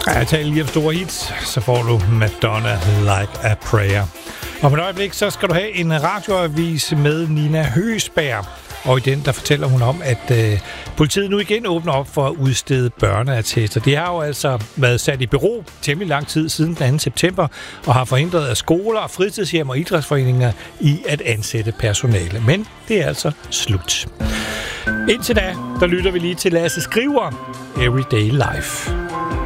Jeg taler lige om store hits, så får du Madonna Like a Prayer. Om et øjeblik, så skal du have en radioavis med Nina Høgsberg. Og i den, der fortæller hun om, at politiet nu igen åbner op for at udstede børneattester. De har jo altså været sat i bero temmelig lang tid siden den 2. september, og har forhindret af skoler, fritidshjem og idrætsforeninger i at ansætte personale. Men det er altså slut. Indtil da, der lytter vi lige til Lasse Skriver, Everyday Life.